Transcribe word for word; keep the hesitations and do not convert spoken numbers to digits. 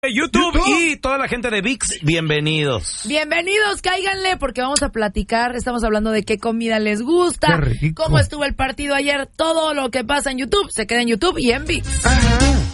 YouTube, YouTube y toda la gente de V I X, bienvenidos. Bienvenidos, cáiganle porque vamos a platicar, estamos hablando de qué comida les gusta, cómo estuvo el partido ayer, todo lo que pasa en YouTube, se queda en YouTube y en V I X. Ajá.